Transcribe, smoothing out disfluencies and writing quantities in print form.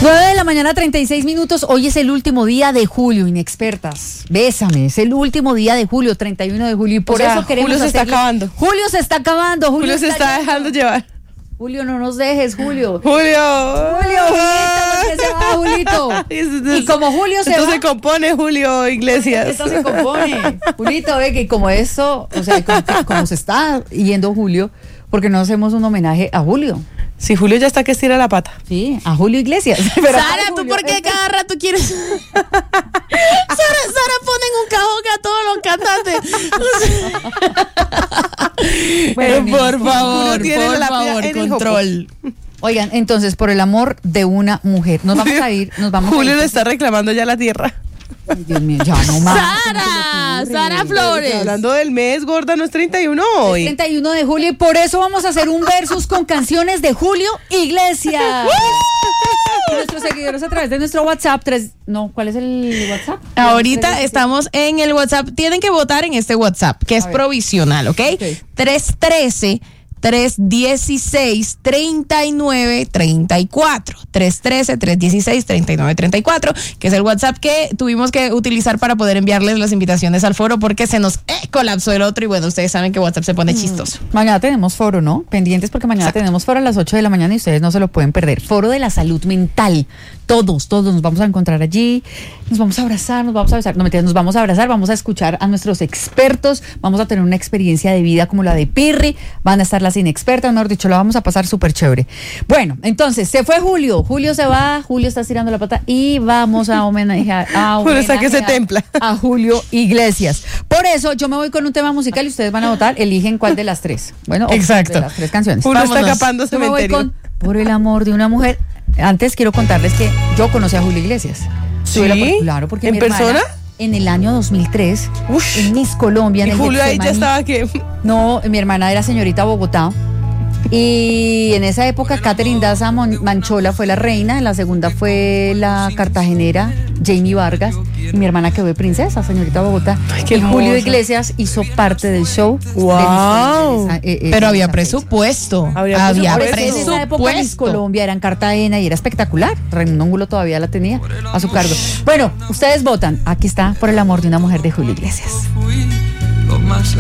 9:36 a.m. Hoy es el último día de julio, inexpertas. Bésame, es el último día de julio, 31 de julio. Y por eso queremos. Julio se está acabando. Julio se está acabando. Julio se está dejando llevar. Julio, no nos dejes, Julio. Julio, Julito, se va, Julito. Y como Julio se va. Entonces se compone Julio Iglesias. Esto se compone. Julito, ve que como esto, o sea, como se está yendo Julio, porque no hacemos un homenaje a Julio. Sí, Julio ya está que estira la pata. Sí, a Julio Iglesias. Pero Sara, ¿tú por qué cada rato quieres? Sara pone en un cajón a todos los cantantes. Bueno, por favor, control. Oigan, entonces, por el amor de una mujer, nos vamos a ir. Julio le está reclamando ya la tierra. Ay, Dios mío, ya no más. Sara Flores. Hablando del mes, gorda, no es 31 hoy. Es 31 de julio y por eso vamos a hacer un versus con canciones de Julio Iglesias. Nuestros seguidores a través de nuestro WhatsApp. ¿Cuál es el WhatsApp? Ahorita estamos en el WhatsApp. Tienen que votar en este WhatsApp, que es provisional, ¿ok? 313-316-3934. 313-316-3934, que es el WhatsApp que tuvimos que utilizar para poder enviarles las invitaciones al foro porque se nos colapsó el otro y bueno, ustedes saben que WhatsApp se pone chistoso. Mañana tenemos foro, ¿no? Pendientes porque mañana tenemos foro a las 8 de la mañana y ustedes no se lo pueden perder. Foro de la salud mental. Todos nos vamos a encontrar allí, nos vamos a abrazar, nos vamos a abrazar, vamos a escuchar a nuestros expertos, vamos a tener una experiencia de vida como la de Pirri, van a estar las inexpertas, mejor dicho, la vamos a pasar súper chévere. Bueno, entonces, se fue Julio se va, Julio está estirando la pata y vamos a homenajear que se templa a Julio Iglesias. Por eso, yo me voy con un tema musical y ustedes van a votar, eligen cuál de las tres. Bueno, exacto. De las tres canciones. Julio está capando cementerio. Yo me voy con Por el amor de una mujer. Antes quiero contarles que yo conocí a Julio Iglesias. ¿Sí? Claro, porque ¿En persona? En el año 2003, en Miss Colombia. ¿Y Julio ahí ya estaba qué? No, mi hermana era señorita Bogotá. Y en esa época Catherine Daza Manchola fue la reina, la segunda fue la cartagenera Jamie Vargas y mi hermana quedó de princesa, señorita Bogotá. Ay, qué y Julio Iglesias hizo parte del show. ¡Wow! Pero había presupuesto. Había presupuesto. En esa época Miss Colombia era en Cartagena y era espectacular. Raimundo Angulo todavía la tenía a su cargo. Bueno, ustedes votan. Aquí está Por el amor de una mujer de Julio Iglesias. Lo más